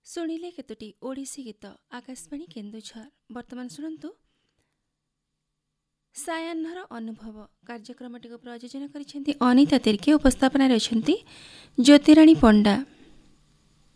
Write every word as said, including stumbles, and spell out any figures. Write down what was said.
ଶୁଣିଲେ କେତୋଟି ଓଡ଼ିଶୀ ଗୀତ ଆକାଶବାଣୀ କେନ୍ଦୁଝର। ବର୍ତ୍ତମାନ ଶୁଣନ୍ତୁ ସାୟାହ୍ନର ଅନୁଭବ କାର୍ଯ୍ୟକ୍ରମଟିକୁ ପ୍ରଯୋଜନା କରିଛନ୍ତି ଅନିତା ତିର୍କି। ଉପସ୍ଥାପନାରେ ଅଛନ୍ତି ଜ୍ୟୋତିରାଣୀ ପଣ୍ଡା।